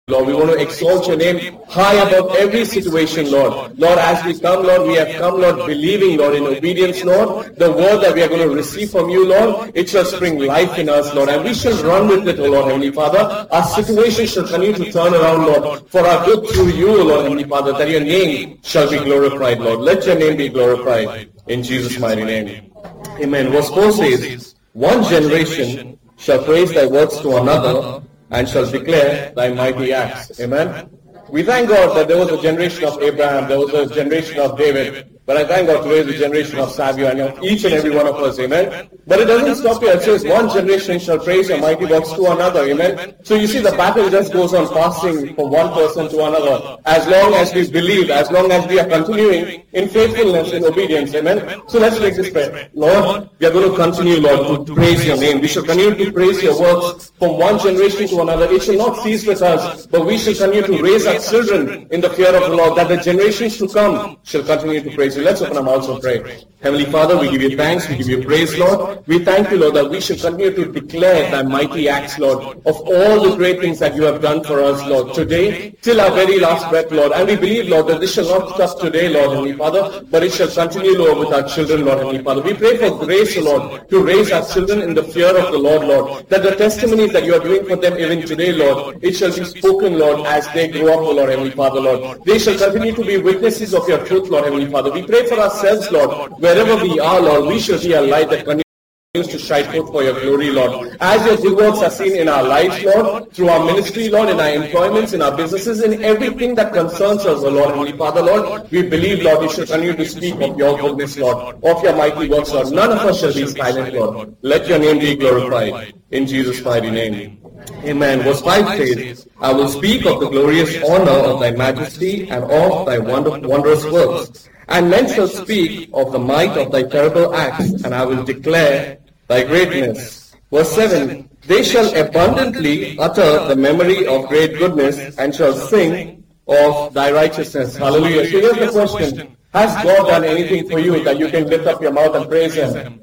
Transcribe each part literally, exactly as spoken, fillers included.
Lord, we want to exalt your name high above every situation, Lord. Lord, as we come, Lord, we have come, Lord, believing, Lord, in obedience, Lord. The word that we are going to receive from you, Lord, it shall spring life in us, Lord, and we shall run with it, O Lord, Heavenly Father. Our situation shall continue to turn around, Lord, for our good through you, O Lord, Heavenly Father, that your name shall be glorified, Lord. Let your name be glorified in Jesus' mighty name. Amen. Verse four says, one generation shall praise thy works to another, and shall declare thy mighty acts. Amen. We thank God that there was a generation of Abraham, there was a generation of David, but I thank God today is the generation of Savio and of each and every one of us. Amen. But it doesn't stop here. It says one generation shall praise your mighty works to another. Amen. So you see the battle just goes on passing from one person to another. As long as we believe, as long as we are continuing in faithfulness and obedience. Amen. So let's make this prayer. Lord, we are going to continue, Lord, to praise your name. We shall continue to praise your works from one generation to another. It shall not cease with us, but we shall continue to raise our children in the fear of the Lord, that the generations to come shall continue to praise you. Let's open our mouths and pray. Heavenly Father, we give you thanks, we give you praise, Lord. We thank you, Lord, that we shall continue to declare thy mighty acts, Lord, of all the great things that you have done for us, Lord, today, till our very last breath, Lord. And we believe, Lord, that this shall not stop today, Lord, Heavenly Father, but it shall continue, Lord, with our children, Lord, Heavenly Father. We pray for grace, Lord, to raise our children in the fear of the Lord, Lord, that the testimonies that you are doing for them even today, Lord, it shall be spoken, Lord, as they grow up, Lord, Heavenly Father, Lord. They shall continue to be witnesses of your truth, Lord, Heavenly Father. We pray for ourselves, Lord, wherever we are, Lord, we shall be a light that continues to shine forth for your glory, Lord. As your good works are seen in our lives, Lord, through our ministry, Lord, in our employments, in our businesses, in everything that concerns us, O Lord, Heavenly Father, Lord, we believe, Lord, we shall continue to speak of your goodness, Lord, of your mighty works, Lord. None of us shall be silent, Lord. Let your name be glorified in Jesus' mighty name. Amen. Verse five says, I will speak of the glorious honor of thy majesty and of thy wonder, wondrous works. And men shall speak of the might of thy terrible acts, and I will declare thy greatness. Verse seven, they shall abundantly utter the memory of great goodness, and shall sing of thy righteousness. Hallelujah. So here's the question. Has God done anything for you that you can lift up your mouth and praise him?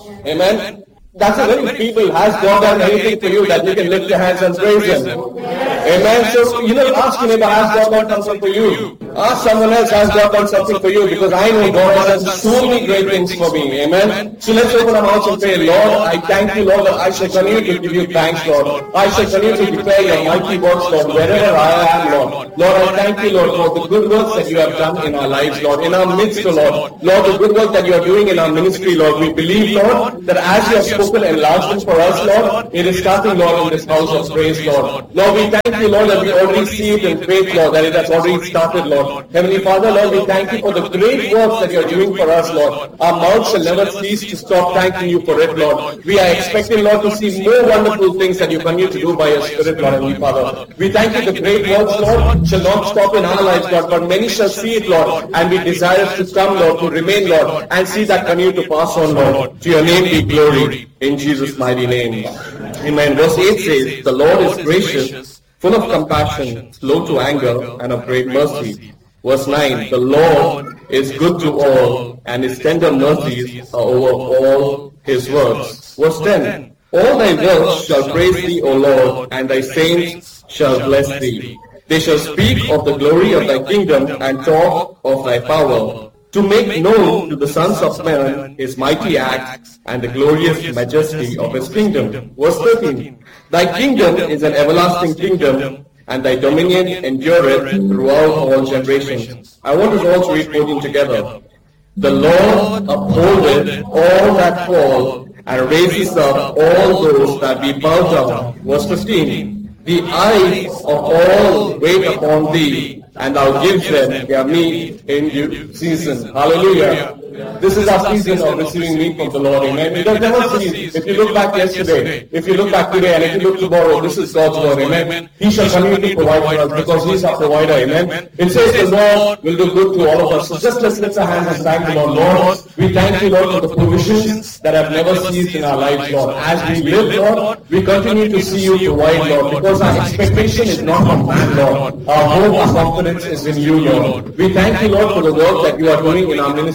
Amen. That's a very feeble. Has God done anything for you that you can lift your hands and praise him? Amen. So, you know, ask your neighbor, has God done something for you? Ask someone else, has God done something for you? Because I know God has done so many great things for me. Amen. So let's open our mouths and pray, Lord, I thank you, Lord, that I shall continue to give you thanks, Lord. I shall continue to declare your mighty works, Lord, wherever I am, Lord. Lord, I thank you, Lord, for the good works that you have done in our lives, Lord, in our midst, Lord. Lord, the good work that you are doing in our ministry, Lord. We believe, Lord, that as you have spoken enlargement for us, Lord, it is starting, Lord, in this house of praise, Lord. Lord, we thank you, Lord, that we already see it in faith, Lord, that it has already started, Lord. Heavenly Father, Lord, we thank you for the great works that you are doing for us, Lord. Our mouth shall never cease to stop thanking you for it, Lord. We are expecting, Lord, to see more wonderful things that you continue to do by your Spirit, Lord, Heavenly Father. We thank you the great works, Lord, shall not stop in our lives, Lord, but many shall see it, Lord, and we desire to come, Lord, to remain, Lord, and see that continue to pass on, Lord. To your name be glory, in Jesus' mighty name. Amen. Verse eight says, the Lord is gracious, full of compassion, slow to anger, and of great mercy. Verse nine, the Lord is good to all, and his tender mercies are over all his works. Verse ten, all thy works shall praise thee, O Lord, and thy saints shall bless thee. They shall speak of the glory of thy kingdom, and talk of thy power, to make known to the sons of men his mighty acts, and the glorious majesty of his kingdom. Verse thirteen, thy kingdom is an everlasting kingdom, and thy dominion endureth throughout all generations. I want us all to read fourteen together. The Lord upholdeth all that fall, and raises up all those that be bowed down. Verse fifteen, the eyes of all wait upon thee, and thou give them their meat in due season. Hallelujah. This is our season of receiving meat from the Lord. Amen. It does never cease. If you look back yesterday, if you look back today, and if you look tomorrow, this is God's word. Amen. He shall continue to provide for us because He is our provider. Amen. It says the Lord will do good to all of us. So just let's lift our hands and thank the Lord. Lord, we thank you, Lord, for the provisions that have never ceased in our lives, Lord. As we live, Lord, we continue to see you provide, Lord, because our expectation is not from man, Lord. Our hope, our confidence is in you, Lord. We thank you, Lord, for the work that you are doing in our ministry, Lord.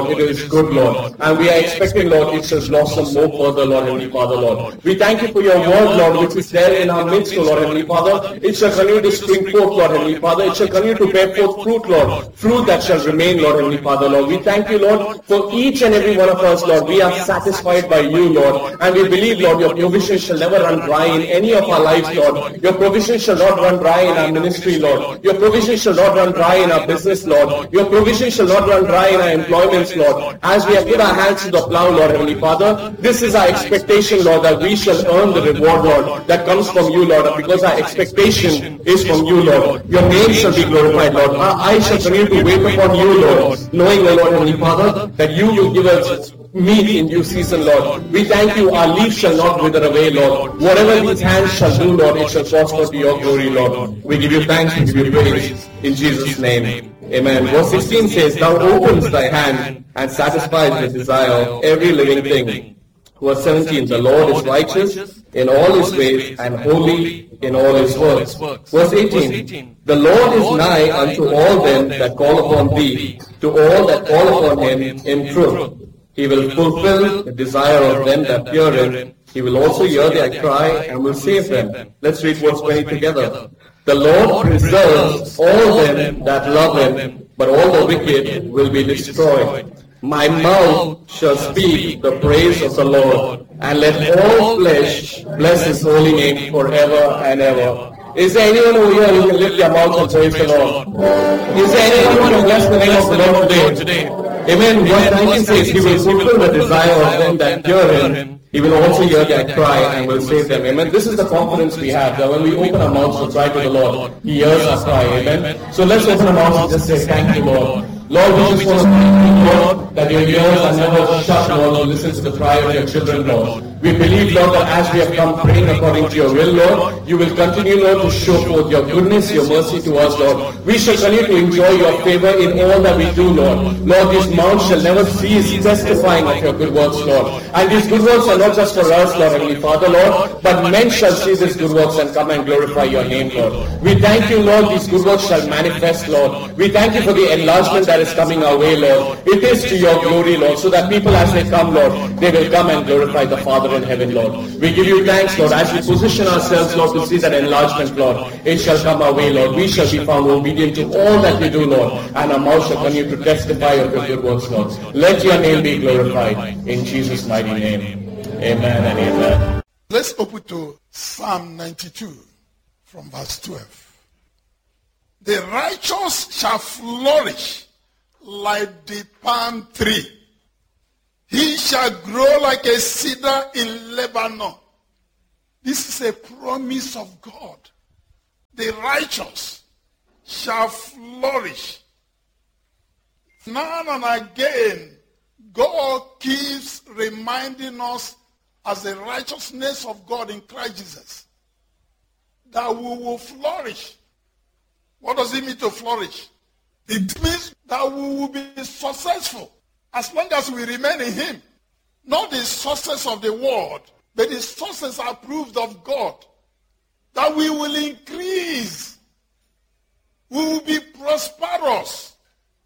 Lord, it is good, Lord. And we are expecting, Lord, it shall blossom more further, Lord, Heavenly Father, Lord. We thank you for your word, Lord, which is there in our midst, Lord, Heavenly Father. It shall continue to spring forth, Lord, Heavenly Father. It shall continue to bear forth fruit, Lord. Fruit that shall remain, Lord, Heavenly Father, Lord. We thank you, Lord, for each and every one of us, Lord. We are satisfied by you, Lord. And we believe, Lord, your provision shall never run dry in any of our lives, Lord. Your provision shall not run dry in our ministry, Lord. Your provision shall not run dry in our business, Lord. Your provision shall not run dry in our employments, Lord. As we have put our hands to the plow, Lord, Heavenly Father, this is our expectation, Lord, that we shall earn the reward, Lord, that comes from you, Lord, because our expectation is from you, Lord. Your name shall be glorified, Lord. Our eyes shall continue to wait upon you, Lord, knowing, O Lord, Heavenly Father, that you will give us meat in due season, Lord. We thank you, our leaf shall not wither away, Lord. Whatever these hands shall do, Lord, it shall prosper to your glory, Lord. We give you thanks, we give you praise, in Jesus' name. Amen. Verse sixteen says, Thou opens thy hand and satisfies the desire of every living thing. Verse seventeen, The Lord is righteous in all his ways and holy in all his works. Verse eighteen, The Lord is nigh unto all them that call upon thee, to all that call upon him in truth. He will fulfill the desire of them that fear him. He will also hear their cry and will save them. Let's read verse twenty together. The Lord preserves all them that love him, but all the wicked will be destroyed. My mouth shall speak the praise of the Lord, and let all flesh bless his holy name forever and ever. Is there anyone over here who can lift their mouth and praise the Lord? Is there anyone who can bless the name of the Lord today? Amen. Verse nineteen says, He will fulfill the desire of them that fear him. He will also hear their cry and will save them. Amen. This is the confidence we have, that when we open our mouths to cry to the Lord, He hears our cry. Amen. So let's open our mouths and just say, Thank you, Lord. Lord, we just want to thank you, Lord, that your ears are never shut, Lord, to listen to the cry of your children, Lord. We believe, Lord, that as we have come praying according to your will, Lord, you will continue, Lord, to show forth your goodness, your mercy to us, Lord. We shall continue to enjoy your favor in all that we do, Lord. Lord, these mouths shall never cease testifying of your good works, Lord. And these good works are not just for us, Lord, Heavenly Father, Lord, but men shall see these good works and come and glorify your name, Lord. We thank you, Lord, these good works shall manifest, Lord. We thank you for the enlargement that is coming our way, Lord. It is to your glory, Lord, so that people as they come, Lord, they will come and glorify the Father in heaven, Lord. We give you thanks, Lord, as we position ourselves, Lord, to see that enlargement, Lord. It shall come our way, Lord. We shall be found obedient to all that we do, Lord, and our mouth shall continue to testify of your good works, Lord. Let your name be glorified in Jesus' mighty name. Amen and amen. Let's open to Psalm ninety-two from verse twelve. The righteous shall flourish like the palm tree. He shall grow like a cedar in Lebanon. This is a promise of God. The righteous shall flourish. Now and again, God keeps reminding us as the righteousness of God in Christ Jesus that we will flourish. What does it mean to flourish? It means that we will be successful as long as we remain in him. Not the success of the world, but the success approved of God. That we will increase. We will be prosperous.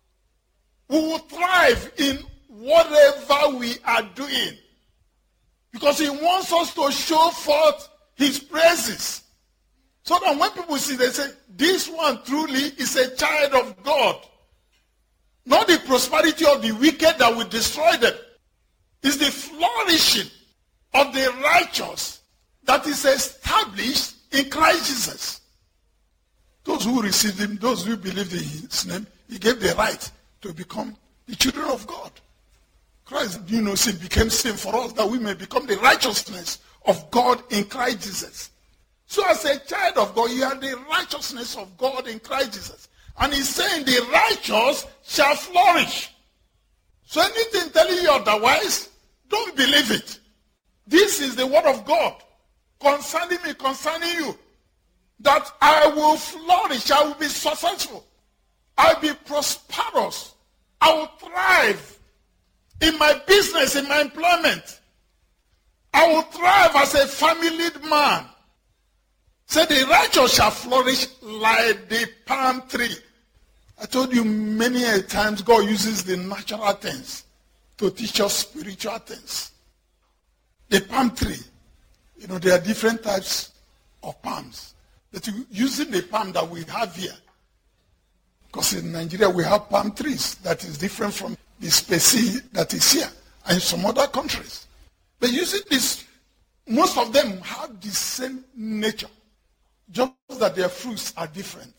We will thrive in whatever we are doing. Because he wants us to show forth his praises. So that when people see, they say, this one truly is a child of God. Not the prosperity of the wicked that will destroy them. It's the flourishing of the righteous that is established in Christ Jesus. Those who received him, those who believed in his name, he gave the right to become the children of God. Christ, you know, sin became sin for us that we may become the righteousness of God in Christ Jesus. So as a child of God, you are the righteousness of God in Christ Jesus. And he's saying the righteous shall flourish. So anything telling you otherwise, don't believe it. This is the word of God concerning me, concerning you. That I will flourish, I will be successful. I will be prosperous. I will thrive in my business, in my employment. I will thrive as a family man. Say the righteous shall flourish like the palm tree. I told you many a times God uses the natural things to teach us spiritual things. The palm tree, you know, there are different types of palms. But using the palm that we have here, because in Nigeria we have palm trees that is different from the species that is here and in some other countries. But using this, most of them have the same nature, just that their fruits are different.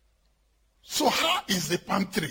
So how is the palm tree?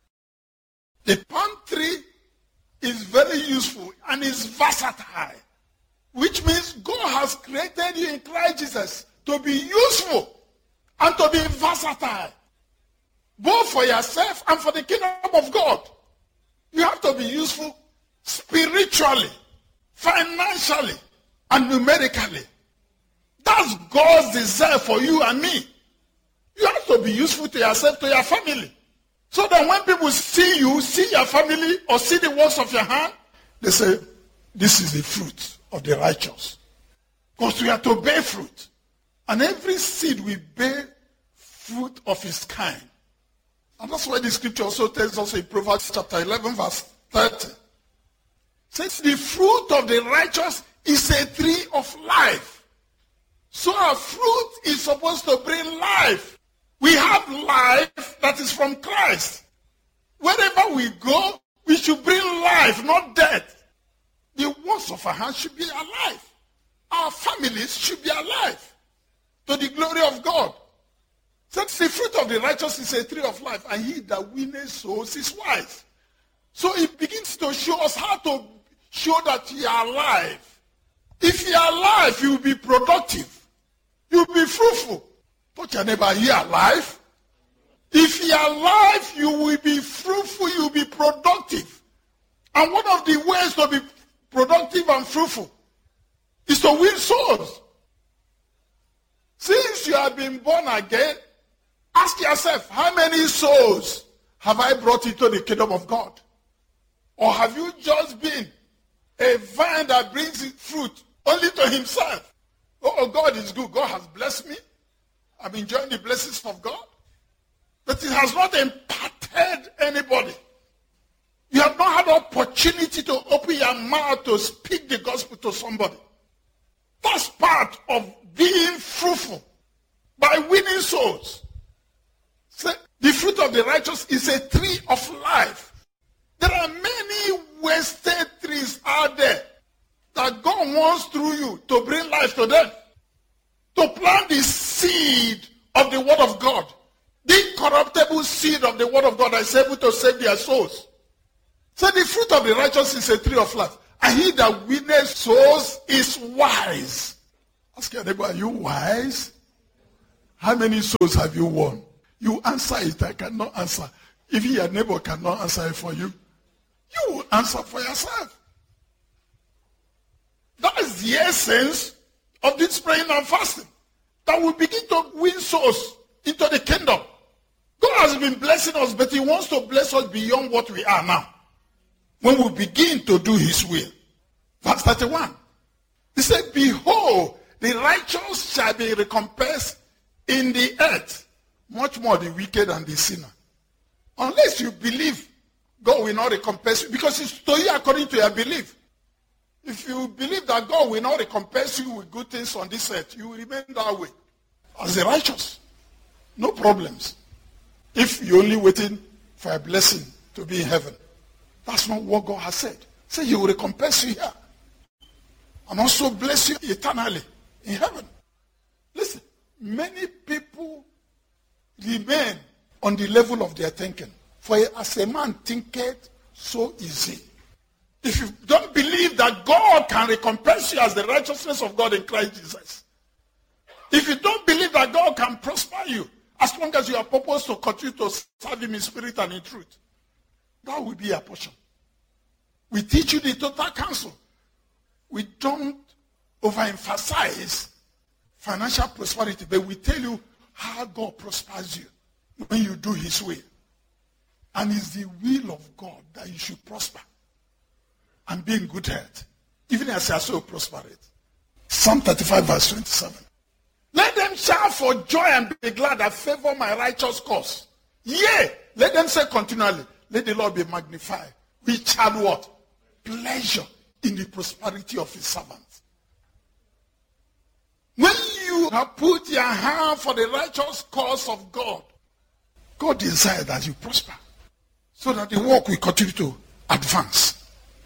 The palm tree is very useful and is versatile, which means God has created you in Christ Jesus to be useful and to be versatile, both for yourself and for the kingdom of God. You have to be useful spiritually, financially, and numerically. That's God's desire for you and me. You have to be useful to yourself, to your family. So that when people see you, see your family, or see the works of your hand, they say, this is the fruit of the righteous. Because we are to bear fruit. And every seed will bear fruit of its kind. And that's why the scripture also tells us in Proverbs chapter eleven, verse thirty. It says, the fruit of the righteous is a tree of life. So our fruit is supposed to bring life. We have life that is from Christ. Wherever we go, we should bring life, not death. The works of our hands should be alive. Our families should be alive to the glory of God. Since the fruit of the righteous is a tree of life, and he that winneth souls is wise. So it begins to show us how to show that you are alive. If you are alive, you will be productive. You will be fruitful. Touch your neighbor, you are alive. If you are alive, you will be fruitful, you will be productive. And one of the ways to be productive and fruitful is to win souls. Since you have been born again, ask yourself, how many souls have I brought into the kingdom of God? Or have you just been a vine that brings fruit only to himself? Oh, God is good. God has blessed me. I'm enjoying the blessings of God. But it has not impacted anybody. You have not had opportunity to open your mouth to speak the gospel to somebody. That's part of being fruitful by winning souls. So the fruit of the righteous is a tree of life. There are many wasted trees out there that God wants through you to bring life to them. To plant the seed of the word of God. The incorruptible seed of the word of God that is able to save their souls. So the fruit of the righteous is a tree of life. And he that winneth souls is wise. Ask your neighbor, are you wise? How many souls have you won? You answer it, I cannot answer. If your neighbor cannot answer it for you, you will answer for yourself. That is the essence of this praying and fasting. That we begin to win souls into the kingdom. God has been blessing us, but he wants to bless us beyond what we are now. When we begin to do his will. Verse thirty-one. He said, behold, the righteous shall be recompensed in the earth, much more the wicked and the sinner. Unless you believe, God will not recompense you, because it's to you according to your belief. If you believe that God will not recompense you with good things on this earth, you will remain that way. As the righteous, no problems. If you're only waiting for a blessing to be in heaven. That's not what God has said. Say he will recompense you here. And also bless you eternally in heaven. Listen, many people remain on the level of their thinking. For as a man thinketh, so is he. If you don't believe that God can recompense you as the righteousness of God in Christ Jesus, if you don't believe that God can prosper you, as long as you are purposed to continue to serve him in spirit and in truth, that will be your portion. We teach you the total counsel. We don't overemphasize financial prosperity, but we tell you how God prospers you when you do his will. And it's the will of God that you should prosper and be in good health, even as your soul prospereth. Psalm thirty-five verse twenty-seven. Let them shout for joy and be glad that favor my righteous cause. Yea, let them say continually, let the Lord be magnified, which had what? pleasure in the prosperity of his servants. When you have put your hand for the righteous cause of God, God desires that you prosper so that the work will continue to advance.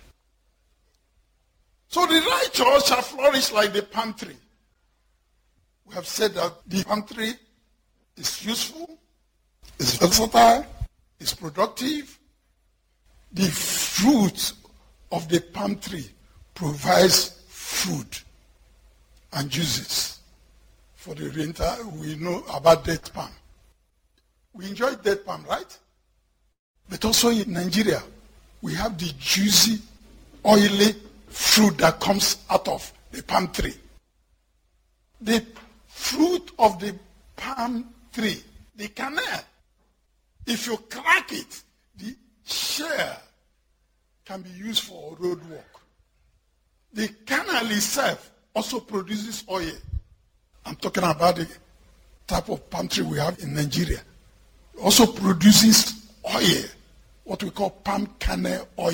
So the righteous shall flourish like the palm tree. We have said that the palm tree is useful, is versatile, is productive. The fruit of the palm tree provides food and juices. For the winter, we know about date palm. We enjoy date palm, right? But also in Nigeria, we have the juicy, oily fruit that comes out of the palm tree. The fruit of the palm tree, the kernel, if you crack it, the shell can be used for road work. The kernel itself also produces oil. I'm talking about the type of palm tree we have in Nigeria. It also produces oil, what we call palm kernel oil.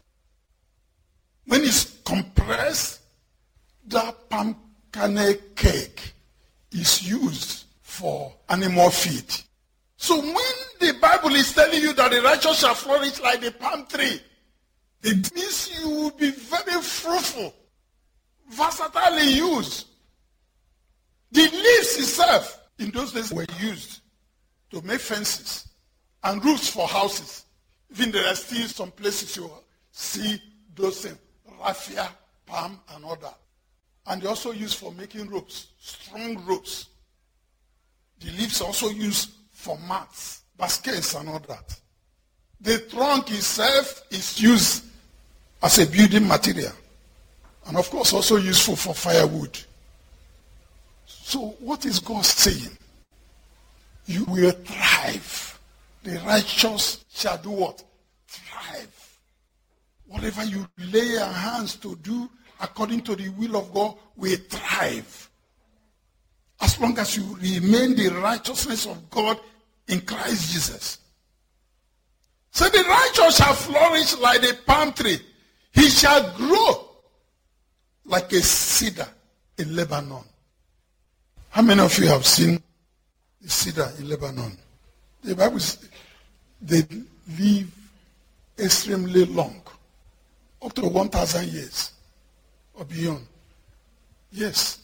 When it's compressed, that palm kernel cake is used for animal feed. So when the Bible is telling you that the righteous shall flourish like the palm tree, it means you will be very fruitful, versatilely used. The leaves itself in those days were used to make fences and roofs for houses. Even there are still some places you see those things, raffia, palm, and all that. And they also used for making ropes, strong ropes. The leaves are also used for mats, baskets, and all that. The trunk itself is used as a building material. And of course also useful for firewood. So what is God saying? You will thrive. The righteous shall do what? Thrive. Whatever you lay your hands to do according to the will of God will thrive. As long as you remain the righteousness of God in Christ Jesus. So the righteous shall flourish like the palm tree. He shall grow like a cedar in Lebanon. How many of you have seen the cedar in Lebanon? The Bible says they live extremely long, up to one thousand years or beyond. Yes.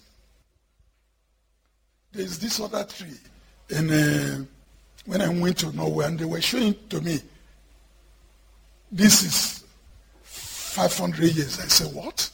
There's this other tree, and uh, when I went to Norway, and they were showing to me, this is five hundred years. I said, what?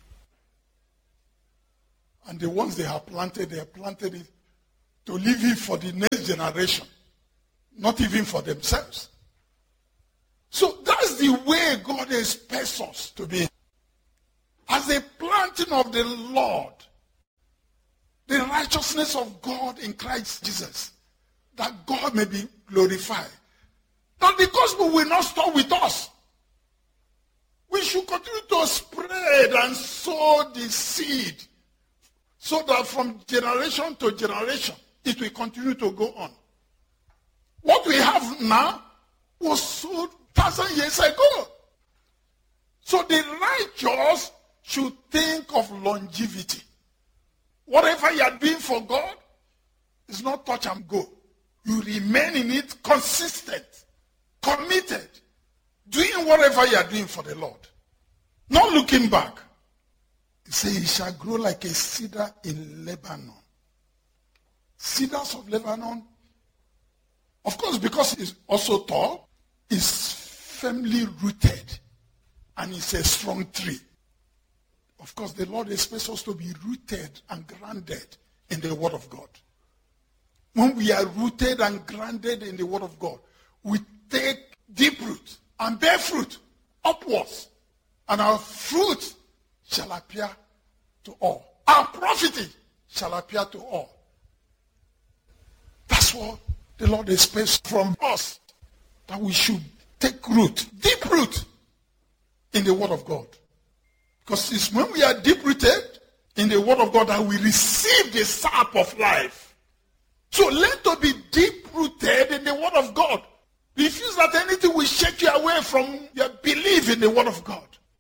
And the ones they have planted, they have planted it to leave it for the next generation, not even for themselves. So that's the way God expects us to be. As a planting of the Lord, the righteousness of God in Christ Jesus, that God may be glorified. That the gospel will not stop with us. We should continue to spread and sow the seed so that from generation to generation, it will continue to go on. What we have now was sowed thousand years ago. So the righteous should think of longevity. Whatever you are doing for God is not touch and go. You remain in it consistent, committed, doing whatever you are doing for the Lord. Not looking back. He says, he shall grow like a cedar in Lebanon. Cedars of Lebanon, of course, because it's also tall, is firmly rooted and it's a strong tree. Of course, the Lord expects us to be rooted and grounded in the Word of God. When we are rooted and grounded in the Word of God, we take deep root and bear fruit upwards, and our fruit shall appear to all. Our profiting shall appear to all. That's what the Lord expects from us, that we should take root, deep root in the Word of God. Because it's when we are deep-rooted in the Word of God that we receive the sap of life. So learn to be deep-rooted in the Word of God. Refuse that anything will shake you away from your belief in the Word of God.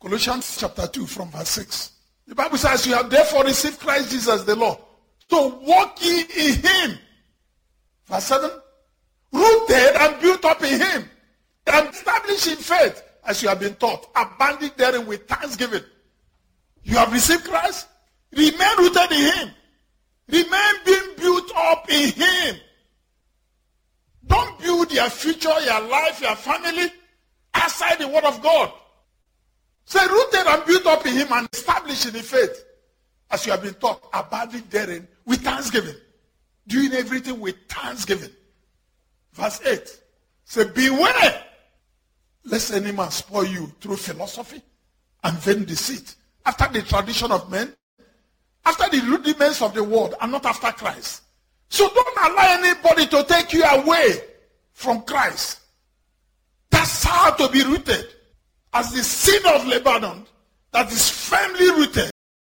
Colossians chapter two from verse six. The Bible says, you have therefore received Christ Jesus the Lord, to walk ye in him. Verse seven. Rooted and built up in him, and established in faith, as you have been taught, abounding therein with thanksgiving. You have received Christ. Remain rooted in him. Remain being built up in him. Don't build your future, your life, your family outside the word of God. Say, rooted and built up in him and established in the faith, as you have been taught, abounding therein with thanksgiving. Doing everything with thanksgiving. Verse eight. Say, beware lest any man spoil you through philosophy and vain deceit, after the tradition of men, after the rudiments of the world, and not after Christ. So don't allow anybody to take you away from Christ. That's how to be rooted. As the cedar of Lebanon that is firmly rooted